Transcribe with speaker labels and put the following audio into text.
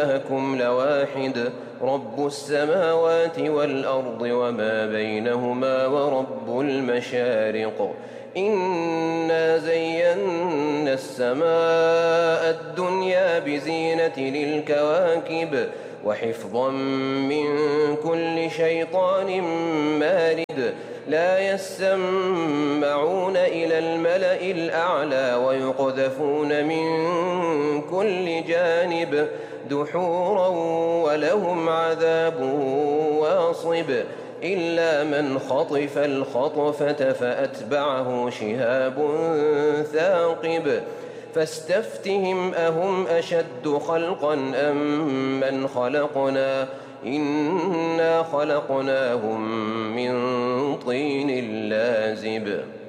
Speaker 1: إلهكم لواحد رب السماوات والأرض وما بينهما ورب المشارق إنا زينا السماء الدنيا بزينة للكواكب وحفظا من كل شيطان مارد لا يسمعون إلى الملأ الأعلى ويقذفون من كل جانب دحورا ولهم عذاب واصب إلا من خطف الخطفة فأتبعه شهاب ثاقب فاستفتهم أهم أشد خلقا أم من خلقنا إنا خلقناهم من طين لازب